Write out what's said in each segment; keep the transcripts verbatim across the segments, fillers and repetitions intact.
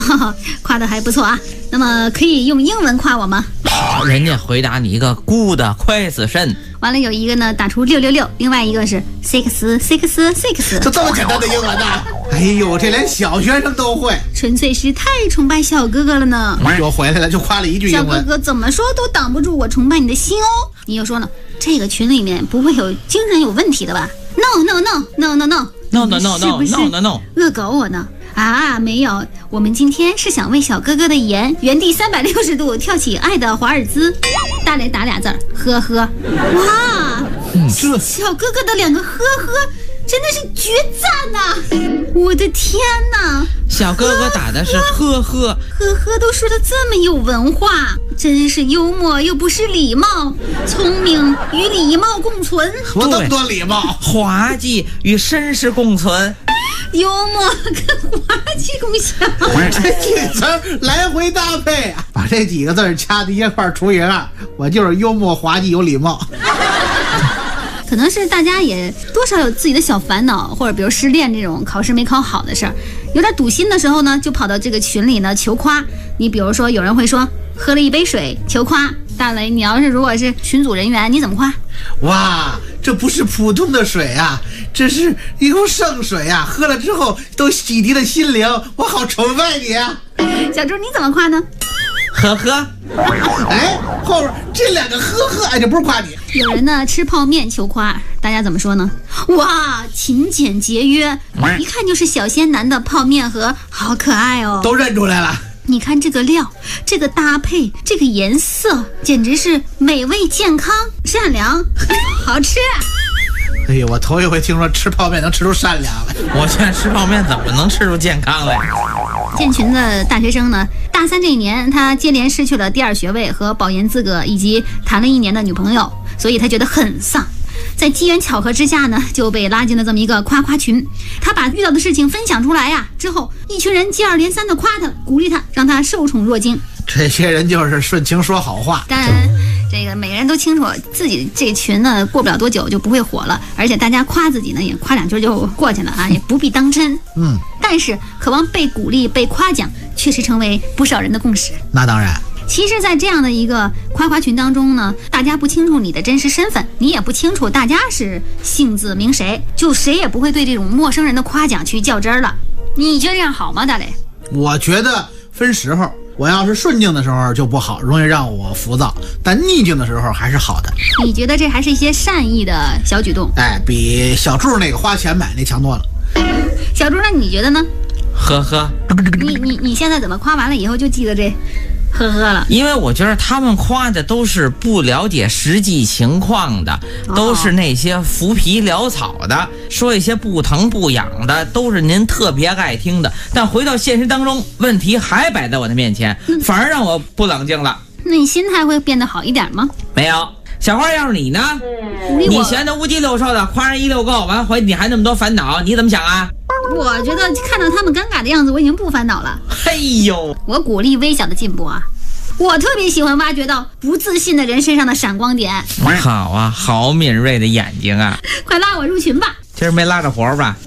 哈哈，夸的还不错啊。那么可以用英文夸我吗？ 好，人家回答你一个 good question， 完了有一个呢打出六六六，另外一个是 six six six， 就这么简单的英文呢？哎呦，这连小学生都会， 纯粹是太崇拜小哥哥了呢。 我回来了就夸了一句英文， 小哥哥怎么说都挡不住我崇拜你的心哦。你又说呢？这个群里面不会有精神有问题的吧 ？No no no no no no no no no no no no no， 恶搞我呢？啊，没有，我们今天是想为小哥哥的颜原地三百六十度跳起爱的华尔兹。大雷打俩字儿，呵呵。哇， 嗯、这小哥哥的两个呵呵真的是绝赞呐、啊！我的天哪， 小哥哥打的是呵呵呵呵，都说的这么有文化，真是幽默又不失礼貌，聪明与礼貌共存。 我那么多礼貌， 滑稽与绅士共存。 幽默跟滑稽共享， 这几个词来回搭配啊，把这几个字掐在一块除以二，我就是幽默、滑稽、有礼貌。 可能是大家也多少有自己的小烦恼，或者比如失恋这种考试没考好的事儿，有点堵心的时候呢，就跑到这个群里呢求夸。你比如说，有人会说喝了一杯水求夸。大雷，你要是如果是群组人员，你怎么夸？ 哇，这不是普通的水啊，这是一口圣水啊！喝了之后都洗涤了心灵，我好崇拜你啊！ 小猪，你怎么夸呢？ 呵呵。 哎，后边这两个呵呵，哎，这不是夸你。 有人呢吃泡面求夸，大家怎么说呢？哇，勤俭节约，一看就是小鲜男的泡面盒，好可爱哦！ 都认出来了。 你看这个料，这个搭配，这个颜色，简直是美味、健康、善良，好吃。 哎呦，我头一回听说吃泡面能吃出善良来。 我现在吃泡面怎么能吃出健康来？ 建群的大学生呢，大三这一年，他接连失去了第二学位和保研资格，以及谈了一年的女朋友，所以他觉得很丧。在机缘巧合之下呢，就被拉进了这么一个夸夸群。他把遇到的事情分享出来呀、啊，之后一群人接二连三的夸他，鼓励他，让他受宠若惊。 这些人就是顺情说好话。 当然，这个每个人都清楚自己这群呢过不了多久就不会火了，而且大家夸自己呢也夸两句就过去了啊，也不必当真。 嗯， 但是渴望被鼓励、被夸奖，确实成为不少人的共识。 那当然。 其实，在这样的一个夸夸群当中呢，大家不清楚你的真实身份，你也不清楚大家是姓字名谁，就谁也不会对这种陌生人的夸奖去较真了。你觉得这样好吗，大雷？ 我觉得分时候，我要是顺境的时候就不好，容易让我浮躁，但逆境的时候还是好的。 你觉得这还是一些善意的小举动？ 哎，比小柱那个花钱买那强多了。 小柱，那你觉得呢？ 呵呵。 你你你现在怎么夸完了以后就记得这呵呵了？ 因为我觉得他们夸的都是不了解实际情况的，都是那些浮皮潦草的，说一些不疼不痒的，都是您特别爱听的。但回到现实当中，问题还摆在我的面前，反而让我不冷静了。 那你心态会变得好一点吗？ 没有。小花，要是你呢？你闲得无鸡六兽的，夸人一溜够，完回你还那么多烦恼，你怎么想啊？ 我觉得看到他们尴尬的样子，我已经不烦恼了。 哎呦， 我鼓励微小的进步啊！我特别喜欢挖掘到不自信的人身上的闪光点。 好啊，好敏锐的眼睛啊！ 快拉我入群吧！ 今儿没拉着活吧？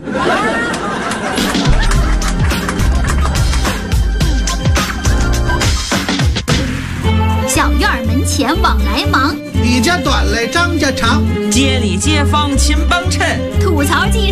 小院门前往来忙， 你家短嘞，张家长， 街里街坊勤帮衬， 吐槽技